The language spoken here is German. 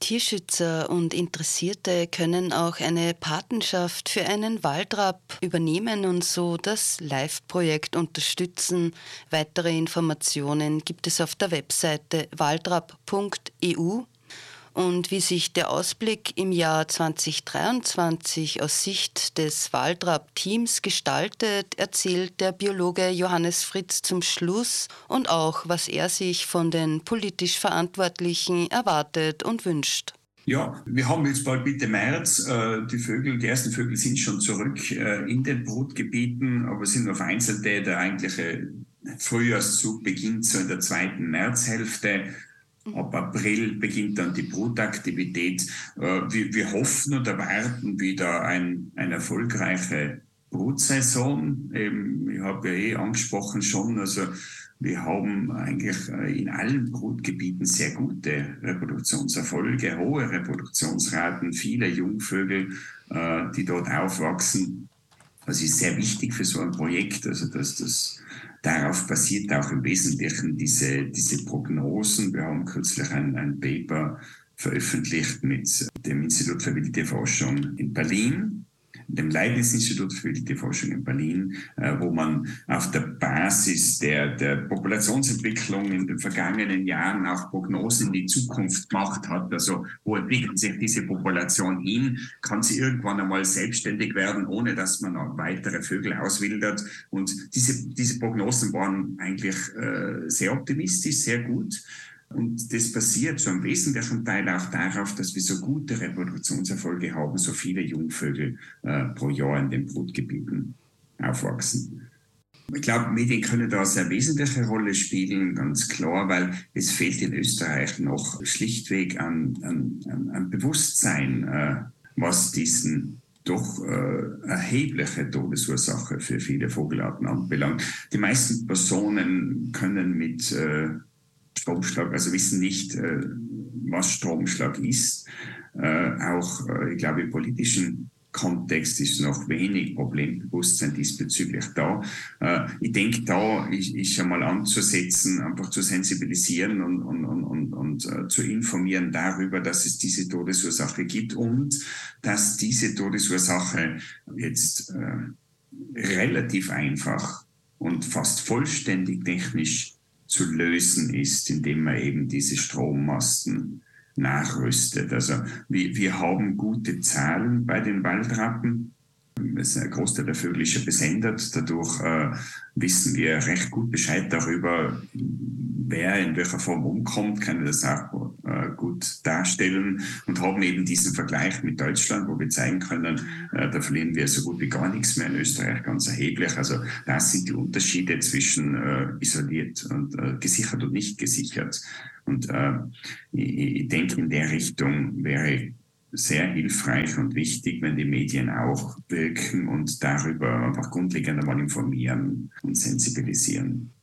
Tierschützer und Interessierte können auch eine Patenschaft für einen Waldrapp übernehmen und so das Live-Projekt unterstützen. Weitere Informationen gibt es auf der Webseite waldrapp.eu. Und wie sich der Ausblick im Jahr 2023 aus Sicht des Waldrapp-Teams gestaltet, erzählt der Biologe Johannes Fritz zum Schluss und auch, was er sich von den politisch Verantwortlichen erwartet und wünscht. Ja, wir haben jetzt bald Mitte März. Die ersten Vögel sind schon zurück in den Brutgebieten, aber es sind noch vereinzelte. Der eigentliche Frühjahrszug beginnt so in der zweiten Märzhälfte. Ab April beginnt dann die Brutaktivität. Wir hoffen und erwarten wieder eine erfolgreiche Brutsaison. Ich habe ja angesprochen schon, also wir haben eigentlich in allen Brutgebieten sehr gute Reproduktionserfolge, hohe Reproduktionsraten, viele Jungvögel, die dort aufwachsen. Das ist sehr wichtig für so ein Projekt, also dass das darauf basiert auch im Wesentlichen diese Prognosen. Wir haben kürzlich ein Paper veröffentlicht mit dem Institut für wilde Forschung in Berlin, dem Leibniz-Institut für wilde Forschung in Berlin, wo man auf der Basis der Populationsentwicklung in den vergangenen Jahren auch Prognosen in die Zukunft gemacht hat. Also wo entwickelt sich diese Population hin? Kann sie irgendwann einmal selbstständig werden, ohne dass man auch weitere Vögel auswildert? Und diese Prognosen waren eigentlich sehr optimistisch, sehr gut. Und das basiert so im wesentlichen Teil auch darauf, dass wir so gute Reproduktionserfolge haben, so viele Jungvögel pro Jahr in den Brutgebieten aufwachsen. Ich glaube, Medien können da eine sehr wesentliche Rolle spielen, ganz klar, weil es fehlt in Österreich noch schlichtweg an Bewusstsein, was diesen doch erhebliche Todesursache für viele Vogelarten anbelangt. Die meisten Personen können mit Stromschlag, also wissen nicht, was Stromschlag ist. Ich glaube, im politischen Kontext ist noch wenig Problembewusstsein diesbezüglich da. Ich denke, da ist schon mal anzusetzen, einfach zu sensibilisieren und zu informieren darüber, dass es diese Todesursache gibt und dass diese Todesursache jetzt relativ einfach und fast vollständig technisch zu lösen ist, indem man eben diese Strommasten nachrüstet. Also wir haben gute Zahlen bei den Waldrappen. Ein Großteil der Vögel ist schon besendet. Dadurch wissen wir recht gut Bescheid darüber, wer in welcher Form umkommt, können das auch gut darstellen und haben eben diesen Vergleich mit Deutschland, wo wir zeigen können, da verlieren wir so gut wie gar nichts mehr in Österreich, ganz erheblich. Also das sind die Unterschiede zwischen isoliert und gesichert und nicht gesichert. Und ich denke, in der Richtung wäre sehr hilfreich und wichtig, wenn die Medien auch wirken und darüber einfach grundlegend einmal informieren und sensibilisieren.